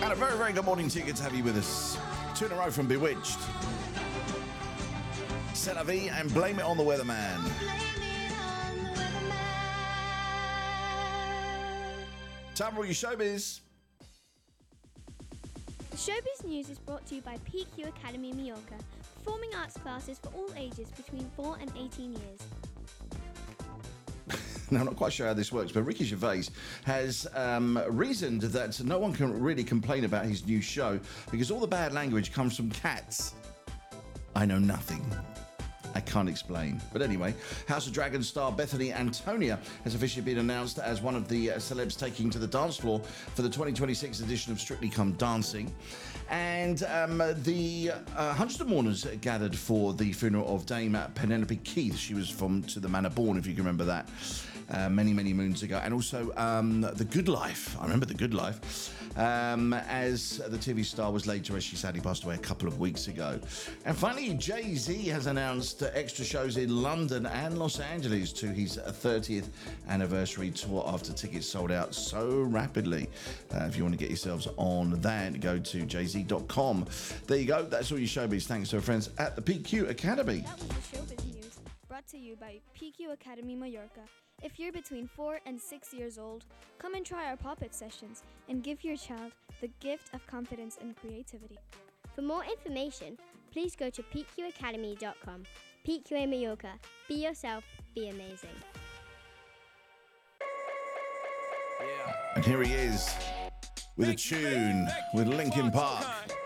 And a very, very good morning to you. Good to have you with us. 2 in a row from Bewitched. C'est la vie and Blame It on the Weatherman. Time for your showbiz. Showbiz News is brought to you by PQ Academy Mallorca, performing arts classes for all ages between 4 and 18 years. Now, I'm not quite sure how this works, but Ricky Gervais has reasoned that no one can really complain about his new show because all the bad language comes from cats. I know nothing. I can't explain. But anyway, House of Dragon star Bethany Antonia has officially been announced as one of the celebs taking to the dance floor for the 2026 edition of Strictly Come Dancing. And the hundreds of mourners gathered for the funeral of Dame Penelope Keith. She was from To the Manor Born, if you can remember that, many, many moons ago. And also The Good Life. I remember The Good Life. As the TV star was laid to rest, she sadly passed away a couple of weeks ago. And finally, Jay-Z has announced extra shows in London and Los Angeles to his 30th anniversary tour after tickets sold out so rapidly. If you want to get yourselves on that, go to jz.com. There you go. That's all your showbiz. Thanks to our friends at the PQ Academy. That was the Showbiz News, brought to you by PQ Academy Mallorca. If you're between 4 and 6 years old, come and try our pop-it sessions and give your child the gift of confidence and creativity. For more information, please go to pqacademy.com. PQA Mallorca. Be yourself, be amazing. And here he is with a tune with Linkin Park.